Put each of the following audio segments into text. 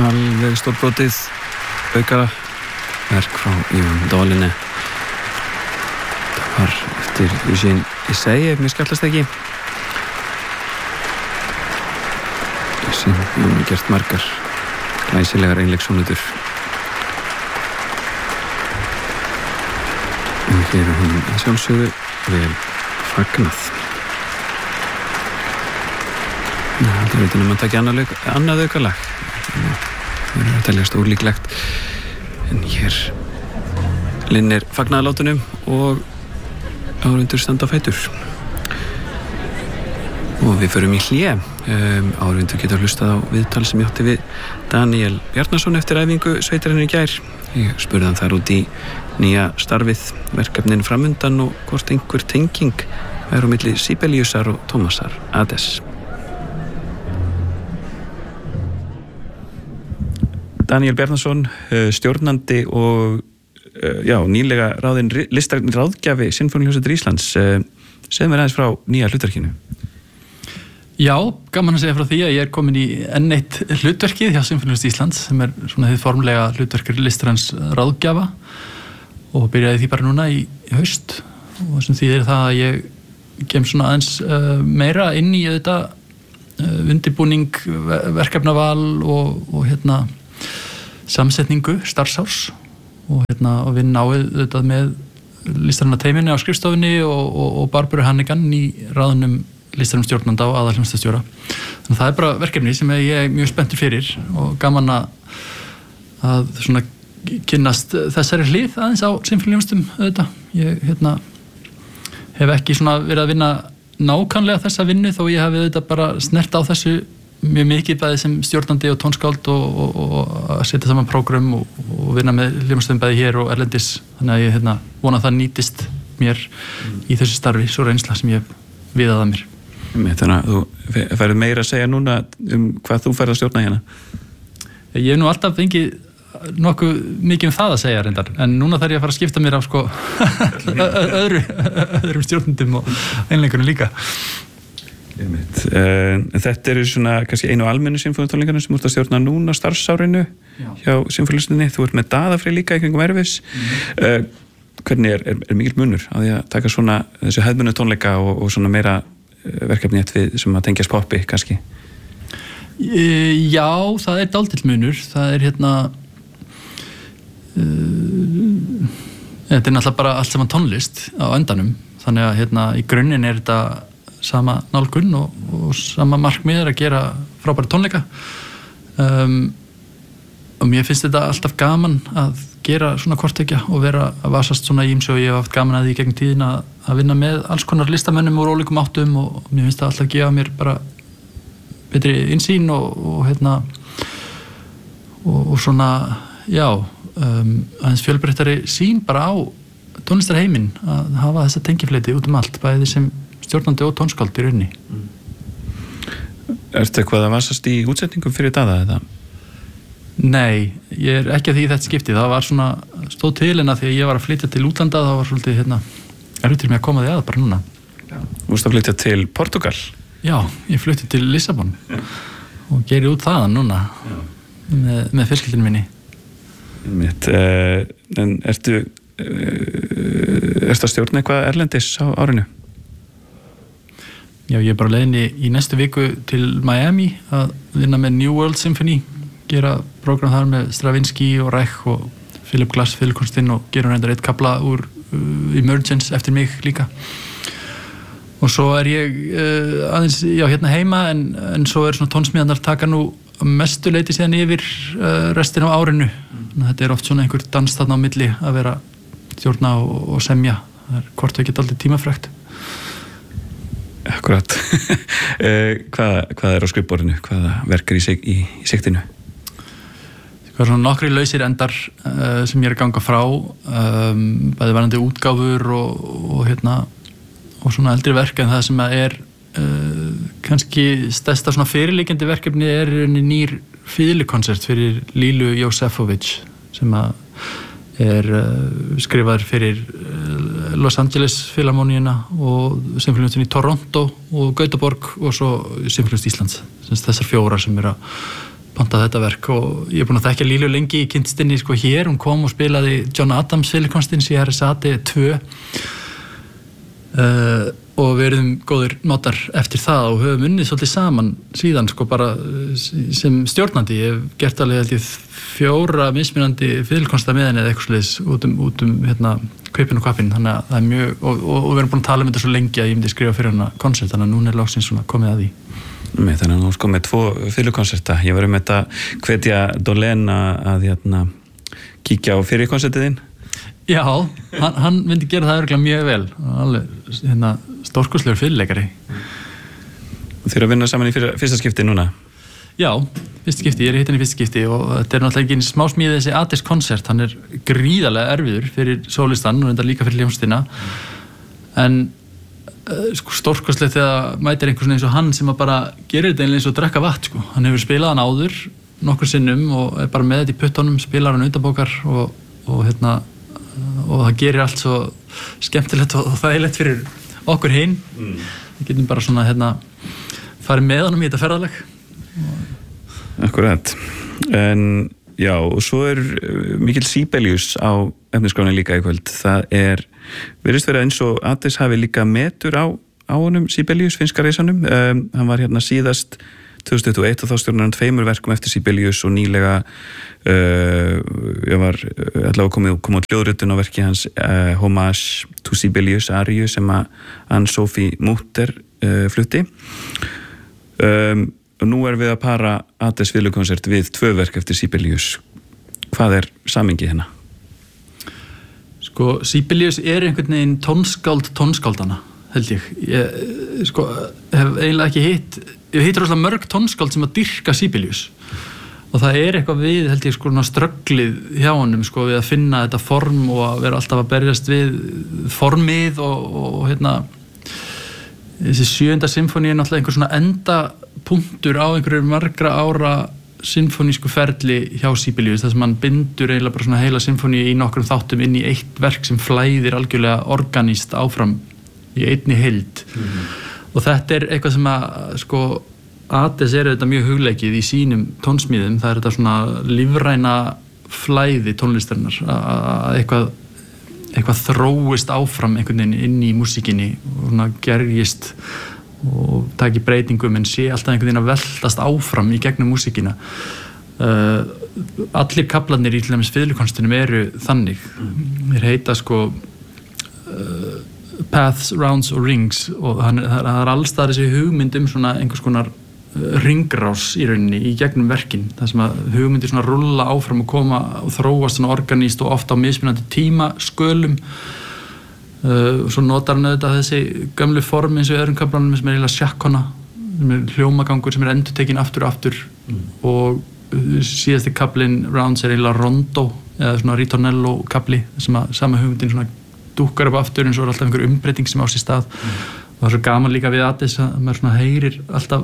alveg stórbrotið auka verk frá Ivan Doline. Það var eftir Eugene Issei, ef mér skallast ekki. Sem hefur gert margar glæsilegar einleiksónutur. Og hér hún að sjálfsögðu vel fagnað. Það er veitum að taka annað aukalag. Það er að teljast ólíklegt. En hér linnir fagnaðalátunum og áhorfendur standa á fætur. Og við förum í hlé. Áhorfendur geta hlustað á viðtal sem ég átti við Daniel Bjarnason eftir æfingu sveitarinnar í gær. Ég spurði hann þar út í nýja starfið, verkefnin framundan og hvort einhver tenging er á milli Sibeliusar og Tómasar Ades. Daniel Bjarnason, stjórnandi og nýlega ráðinn ráðgjafi Sinfóníuhljómsveitar Íslands. Segðu mér aðeins frá nýja hlutverkinu. Já, gaman að segja frá því að ég er komin í enn eitt hlutverkið hjá Sinfóníuhljómsveit Íslands sem er svona hið formlega hlutverkur listræns ráðgjafa og byrjaði því bara núna í haust og sem þýðir það að ég kem svona aðeins meira inn í þetta undirbúning, verkefnaval og samsetningu starfsárs og vinna á þetta með listræna teiminu á skrifstofunni og Barbara Hannigan í ráðunum listarum stjórnanda og aðalhljómsveitarstjóra. Þannig að það er bara verkefni sem ég er mjög spenntur fyrir og gaman að svona kynnast þessari hlið aðeins á sinfóníuhljómsveitum auðvitað. Ég hef ekki svona verið að vinna nákvæmlega þessa vinnu þó ég hafi auðvitað bara snert á þessu mjög mikið bæði sem stjórnandi og tónskáld og að setja saman prógram og vinna með hljómsveitum bæði hér og erlendis. Þannig að ég vona að það nýtist mér í þessu starfi, svo reynsla sem ég hef viðað að mér. Þannig að þú færið meira að segja núna hvað þú færð að stjórna hérna. Ég hef nú alltaf fengið nokkuð mikið það að segja reyndar, en núna þarf ég að fara að skipta mér af öðrum stjórnendum og einleikunum líka. Þetta eru svona kannski einu almennu sinfóníutónleikarnir sem þú ert að stjórna núna starfsárinu hjá Sinfóníuhljómsveitinni. Þú ert með Daðafrey líka í kringum Erfis. Hvernig er mikill munur á því að taka svona þessu hefðbundnu tónleika og svona meira verkefni við sem að tengjast poppi kannski? Já, það er dálítill munur. Það er þetta er náttúrulega bara allt saman tónlist á endanum, þannig að í grunninn er þetta sama nálgun og sama markmið að gera frábæra tónleika og mér finnst þetta alltaf gaman að gera svona korttekja og vera að vasast svona í ýmsu og ég hef haft gaman að því gegn tíðina að vinna með alls konar listamönnum úr ólíkum áttum og mér finnst það alltaf að gefa mér bara betri innsýn og svona aðeins fjölbreyttari sýn bara á tónlistarheiminn að hafa þessa tengifleiti út allt, bæði sem stjórnandi og tónskáld í rauninni. Ertu eitthvað að vasast í útsetningum fyrir Daða eða? Nei, ég er ekki að því þetta skipti. Það var svona stóð til en að því að ég var að flytja til útlanda það var svolítið erfitt með að koma því að bara núna. Þú varst að flytja til Portugal? Já, ég flytti til Lissabon og geri út þaðan núna með fjölskyldunum minni. En ertu að stjórna eitthvað erlendis á árinu? Já, ég er bara leiðinni í næstu viku til Miami að vinna með New World Symphony, gera prógram þar með Stravinsky og Reich og Philip Glass fiðlukonstinn og gera reyndar eitt kafla úr Emergence eftir mig líka. Og svo er ég aðeins hérna heima en svo er svona tónsmíðarnar taka nú mestu leyti síðan yfir restin á árinu. Þetta er oft svona einhver dans þarna á milli að vera stjórna og semja. Það er hvort ekki aldrei tímafrekt. Akkurat. Hvað er á skrifborðinu? Hvaða verk er í sigtinu? Það er svona nokkri lausir endar sem ég er að ganga frá, bæði varandi útgáfur og svona eldri verk, en það sem er kannski stærsta svona fyrirliggjandi verkefni er nýr fiðlukonsert fyrir Lílu Jósefovich sem er skrifaður fyrir Los Angeles Filharmoníuna og Sinfóníuhljómsveitina í Toronto og Gautaborg og svo Sinfóníuhljómsveit Íslands. Þessar fjórar sem eru að pantað þetta verk og ég er búin að þekkja Lílu lengi í kynstinni sko hér, hún kom og spilaði John Adams Filikonstins í RSAT 2 og við erum góðir notar eftir það og höfum unnið svolítið saman síðan sko bara sem stjórnandi. Ég hef gert alveg held ég 4 mismunandi fiðlukonsta með henni eða eitthvað sliðis út um hérna Kaupin og Kvapin, þannig að það er mjög og við erum búin að tala þetta svo lengi að ég myndi skrifa fyrir hana konsert, þannig að núna loksins svona komið að því. Þannig að hún sko með 2 fiðlukonserta. Ég var þetta hvetja Dolén að hérna kíkja á fyrir konsertið þinn. Já, hann myndi gera það örugglega mjög vel, alveg hérna stórkostlegur fiðluleikari. Þið eru að vinna saman í fyrsta skipti núna? Já, fyrsta skipti, ég hitt hann í fyrsta skipti og þetta er náttúrulega ekki smá smíði þessi ATIS konsert, hann er gríðarlega erfiður fyrir sólistan og þetta líka fyrir hljómsveitina, en sko stórkostlegt þegar mætir einhvern eins og hann sem að bara gerir þetta eins og drekka vatn sko. Hann hefur spilað hann áður nokkur sinnum og er bara með þetta í puttunum, spilar hann utanbókar og hérna og það gerir allt svo skemmtilegt og þægilegt fyrir okkur hinn. Við getum bara svona hérna farið með honum í þetta ferðalag. Akkurat. En já, og svo Mikill Sibelius á efniskráni líka í kvöld. Það virðist vera eins og ATIS hafi líka metur á honum Sibelius, finnska reisanum. Hann var hérna síðast 2021 og þá stjórnar hann 2 verkum eftir Sibelius og nýlega ég var allavega komið út hljóðritun á verki hans Homage to Sibelius Ariu sem að Anne-Sophie Mutter flutti. Og nú við að para ATIS fiðlukonsert við 2 verk eftir Sibelius. Hvað samhengið hérna? Sko, Sibelius einhvern veginn tónskáldana, held ég. Ég sko, hef eiginlega ekki ég hitt rosalega mörg tónskáld sem að dyrka Sibelius. Og það eitthvað við, held ég, sko, strögglið hjá honum, sko, við að finna þetta form og að vera alltaf að berjast við formið og hérna, þessi 7. symfóní náttúrulega einhver svona endapunktur á einhverju margra ára symfónísku ferli hjá Sibelius, þar sem hann bindur eiginlega bara svona heila symfóní í nokkrum þáttum inn í eitt verk sem flæðir algjörlega organíst áfram í einni heild. Og þetta eitthvað sem að sko ATIS þetta mjög hugleikið í sínum tónsmíðum, það þetta svona lífræna flæði tónlistarinnar að eitthvað þróist áfram einhvern veginn inn í músíkinni og svona gerjist og taki breytingum en sé alltaf einhvern veginn að veltast áfram í gegnum músíkina. Allir kaflarnir í til dæmis fiðlukonstinum þannig. Þeir heita sko Paths, Rounds og Rings og það allstaðar þessi hugmynd svona einhvers konar ringrás í rauninni í gegnum verkin, þar sem að hugmyndir svona rulla áfram og koma og þróast svona organíst og ofta á mismunandi tímaskölum. Svo notar hann auðvitað þessi gömlu form eins og í öðrum kaflanum sem eiginlega sjakkona, sem hljómagangur sem endurtekinn aftur og aftur og síðasti kaflinn Rounds eiginlega rondo eða svona ritornello kafli sem að sama hugmyndin svona dúkkar upp aftur eins og alltaf einhver umbreyting sem á sér stað og það svo gaman líka við ATIS að maður svona heyrir alltaf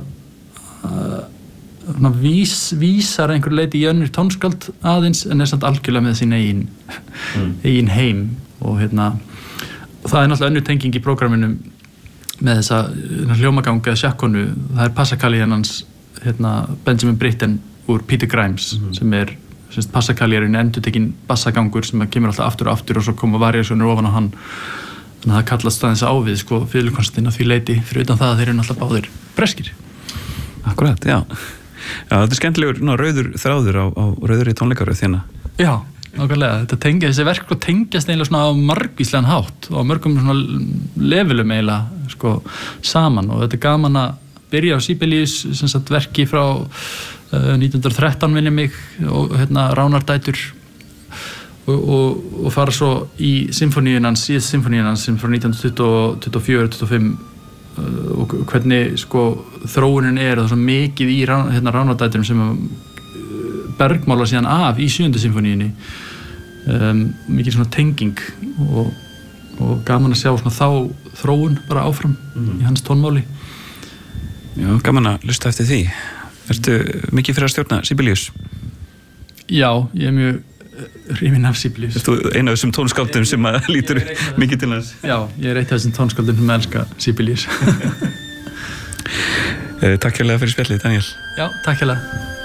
vísar einhver leiti í önnur tónskáld aðeins en samt algjörlega með sín eigin heim og hérna og það náttúrulega önnur tenging í prógraminu með þessa hljómagang eða sjakkonu, það passakali hans Benjamin Britten úr Peter Grimes sem passakali endurtekinn bassagangur sem kemur alltaf aftur og aftur og svo koma variationur ofan á hann þannig að það kallast aðeins á við sko fiðlukonsertin að því leiti fyrir utan það að þeir náttúrulega báðir breskir. Akkurat, já. Já, þetta skemmtilegur rauður þráður á rauðri tónleikaröð hérna. Já, nákvæmlega. Þessi verk tengjast eiginlega svona á margvíslegan hátt og á mörgum svona levelum eiginlega sko saman og þetta gaman að byrja á Sibelius sem sagt verki frá 1913 minni mig og Ránardætur og fara svo í symfóníun hans, síðast symfóníun hans sem frá 1924-25 og hvernig sko þróunin það svo mikið í Ránardæturum sem bergmála síðan af í 7. symfóníunni mikið svona tenging og gaman að sjá svona þá þróun bara áfram í hans tónmáli. Já, gaman að hlusta eftir því. Ertu mikið fyrir að stjórna Sibelius? Já, ég mjög hrifinn af Sibelius. Ertu einu af þessum tónskáldum sem að lítur mikið til hans? Já, ég eitt af þessum tónskáldum sem elska Sibelius. Takk hérlega fyrir spjallið, Daniel. Já, takk hérlega.